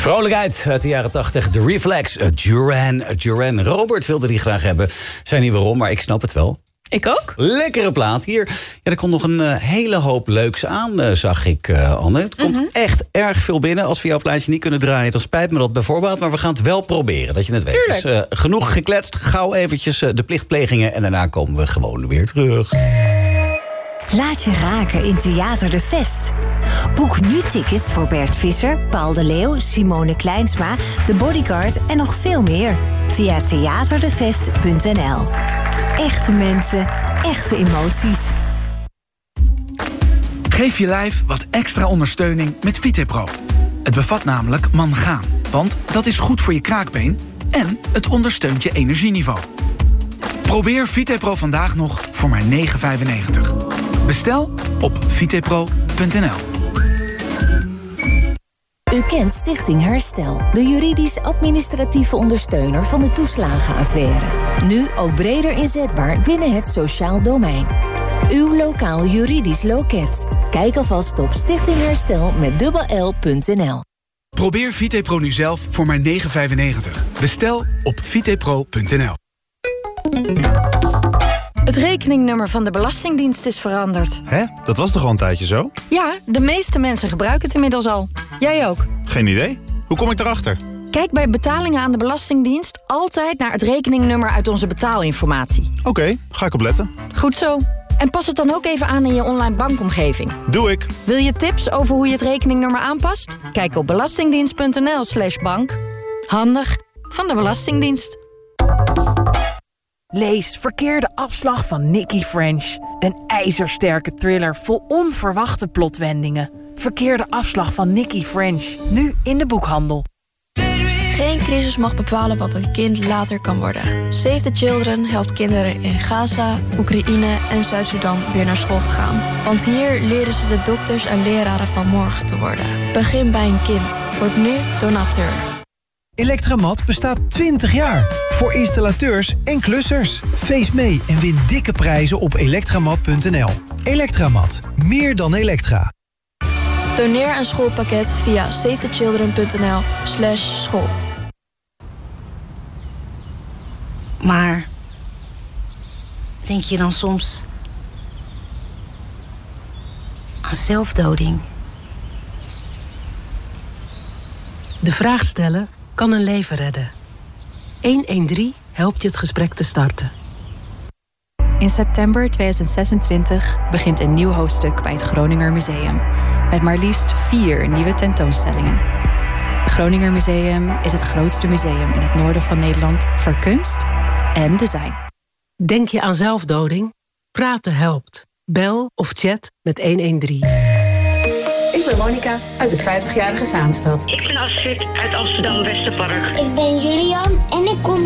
Vrolijkheid uit de jaren 80. De Reflex. Duran. Robert wilde die graag hebben. Zei niet waarom, maar ik snap het wel. Ik ook. Lekkere plaat hier. Ja, er komt nog een hele hoop leuks aan, zag ik, Anne. Het komt echt erg veel binnen. Als we jouw plaatje niet kunnen draaien, dan spijt me dat bijvoorbeeld. Maar we gaan het wel proberen, dat je het weet. Tuurlijk. Dus genoeg gekletst. Gauw eventjes de plichtplegingen. En daarna komen we gewoon weer terug. Laat je raken in Theater de Vest. Boek nu tickets voor Bert Visser, Paul de Leeuw, Simone Kleinsma, The Bodyguard en nog veel meer. Via theaterdevest.nl. Echte mensen, echte emoties. Geef je lijf wat extra ondersteuning met VitePro. Het bevat namelijk mangaan, want dat is goed voor je kraakbeen en het ondersteunt je energieniveau. Probeer VitePro vandaag nog voor maar €9,95. Bestel op vitepro.nl. U kent Stichting Herstel, de juridisch-administratieve ondersteuner van de toeslagenaffaire. Nu ook breder inzetbaar binnen het sociaal domein. Uw lokaal juridisch loket. Kijk alvast op stichtingherstel.nl. Probeer VitePro nu zelf voor maar €9,95. Bestel op vitepro.nl. Het rekeningnummer van de Belastingdienst is veranderd. Hè? Dat was toch al een tijdje zo? Ja, de meeste mensen gebruiken het inmiddels al. Jij ook. Geen idee. Hoe kom ik erachter? Kijk bij betalingen aan de Belastingdienst altijd naar het rekeningnummer uit onze betaalinformatie. Oké, ga ik opletten. Goed zo. En pas het dan ook even aan in je online bankomgeving. Doe ik. Wil je tips over hoe je het rekeningnummer aanpast? Kijk op belastingdienst.nl/bank. Handig van de Belastingdienst. Lees Verkeerde afslag van Nikki French. Een ijzersterke thriller vol onverwachte plotwendingen. Verkeerde afslag van Nikki French. Nu in de boekhandel. Geen crisis mag bepalen wat een kind later kan worden. Save the Children helpt kinderen in Gaza, Oekraïne en Zuid-Sudan weer naar school te gaan. Want hier leren ze de dokters en leraren van morgen te worden. Begin bij een kind. Word nu donateur. Electramat bestaat 20 jaar. Voor installateurs en klussers. Feest mee en win dikke prijzen op elektramat.nl. Electramat. Meer dan elektra. Doneer een schoolpakket via savethechildren.nl/school. Maar denk je dan soms aan zelfdoding? De vraag stellen kan een leven redden. 113 helpt je het gesprek te starten. In september 2026 begint een nieuw hoofdstuk bij het Groninger Museum. Met maar liefst 4 nieuwe tentoonstellingen. Het Groninger Museum is het grootste museum in het noorden van Nederland voor kunst en design. Denk je aan zelfdoding? Praten helpt. Bel of chat met 113. Ik ben Monica uit het 50-jarige Zaanstad. Ik ben Astrid uit Amsterdam-Westerpark. Ik ben Julian en ik kom